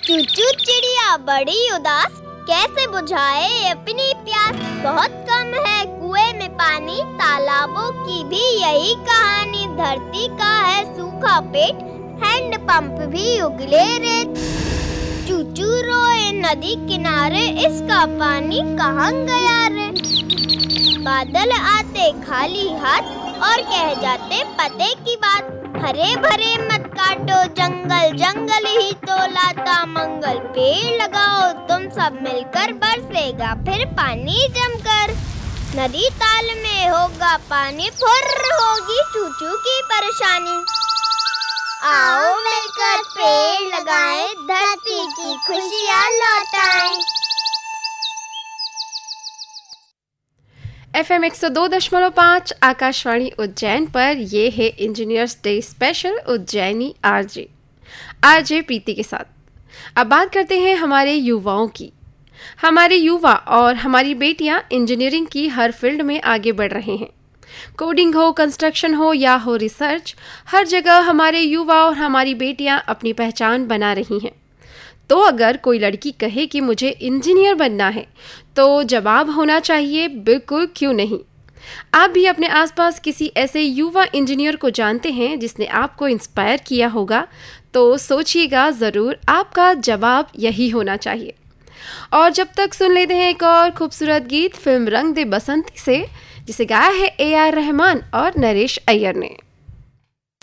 चूचू चिड़िया बड़ी उदास, कैसे बुझाए अपनी प्यास। बहुत कम है कुएं में पानी, तालाबों की भी यही कहानी। धरती का है सूखा पेट, हैंड पंप भी उगले रेत। चूचू रोए नदी किनारे, इसका पानी कहाँ गया रे। बादल आते खाली हाथ और कह जाते पते की बात। हरे भरे मत काटो जंगल, जंगल ही तो लाता मंगल। पेड़ लगाओ तुम सब मिलकर, बरसेगा फिर पानी जमकर। नदी ताल में होगा पानी, फुर्र होगी चूचू की परेशानी। आओ मिलकर पेड़ लगाएं, धरती की खुशियाँ लौटाएं। FM 102.5 आकाशवाणी उज्जैन पर ये है engineers day special Ujjaini RJ प्रीति के साथ। अब बात करते हैं हमारे युवाओं की। हमारे युवा और हमारी बेटियां इंजीनियरिंग की हर फील्ड में आगे बढ़ रहे हैं। कोडिंग हो, कंस्ट्रक्शन हो या हो रिसर्च, हर जगह हमारे युवा और हमारी बेटियां अपनी पहचान बना रही हैं। तो अगर कोई लड़की कहे कि मुझे इंजीनियर बनना है, तो जवाब होना चाहिए बिल्कुल क्यों नहीं। आप भी अपने आसपास किसी ऐसे युवा इंजीनियर को जानते हैं जिसने आपको इंस्पायर किया होगा, तो सोचिएगा ज़रूर, आपका जवाब यही होना चाहिए। और जब तक सुन लेते हैं एक और खूबसूरत गीत फिल्म रंग दे बसंती से, जिसे गाया है AR रहमान और नरेश अय्यर ने।